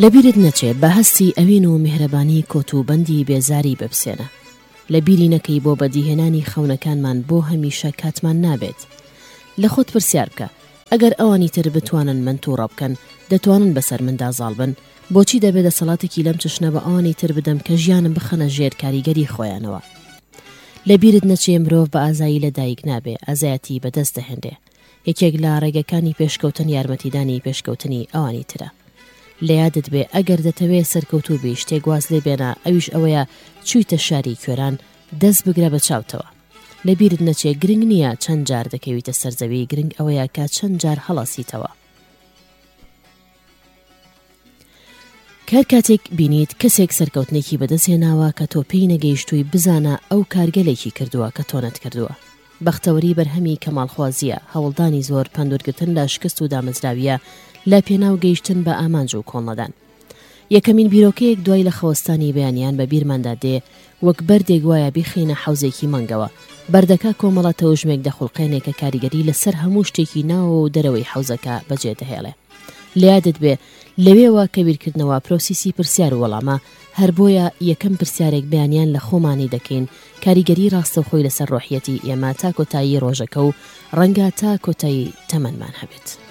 لەبیرت نەچێ بە هەستی ئەوین و میهرەبانی کۆتوبەندی بێزاری بپسێنە. لەبیری نەکەی بۆ بەدیهێنانی خەونەکانمان بۆ هەمیشە کاتمان نابێت. لە خۆت پرسیار بکە ئەگەر ئەوانی تر بتوانن من تووڕە بکەن دەتوانن بەسەر مندا زاڵ بن، بۆچی دەبێت دەسەڵاتێکی لەم چشنە بە ئەوانی تر بدەم کە ژیانم بخەنە ژێر کاریگەری خۆیانەوە. لەبیرت نەچێ مرۆڤ بە ئازایی لە دایک نابێ، ئازایەتی بەدەست دەهێنرێ. یەکێک لە ڕێگەکانی پێشکەوتن یارمەتیدانی پێشکەوتنی ئەوانی ترە. لە یادت بێ ئەگەر دەتەوێت سەرکەوتوو بی شتێک گواز لێ بێنە ئەویش ئەوەیە چوویتە شاری کوێران دەست بگرە بە چاوتەوە. لەبیرت نەچێ گرنگ نییە چەند جار دەکەویتە سەرزەوی، گرنگ ئەوەیە کە چەند جار هەڵەسیتەوە. کار کاتێک بینیت کەسێک سەرکەوتنێکی بەدەستهێناوە کە تۆ پێی نەگەیشتووی بزانە ئەو کارگەلێکی کردووە کە تۆنەت کردووە. بەختەوەری بەرهەمی کەماڵخوازیە، هەوڵدانی زۆر پەندورگرتن لە شکست و دامەزراویە لە پێناو گەیشتن بە ئامانج و کۆڵنەدان. یەکەمین بیرۆکەیەک دوای لە خەوەستانی بەیانیان بە بیرماندا دێ وەک بەردێک وایە بیخینە حەوزێکی مەنگەوە. بەردەکە کۆمەڵە تەوژمێک دەخوڵقێنێک کە کاریگەری لەسەر هەموو شتێکی ناوە و دەرەوەی حەوزەکە بەجێ دەهێڵێ. لە یادت بێ لەوێوە کە بیرکردنەوە پرۆسیسی پرسیار و وەڵامە، هەر بۆیە یەکەم پرسیارێک بەیانیان لە خۆمانی دەکەین کاریگەری ڕاستەوخۆی لەسەر ڕۆحیەتی ئێمە تا کۆتایی ڕۆژەکە و ڕەنگە تا کۆتایی تەمەنمان هەبێت.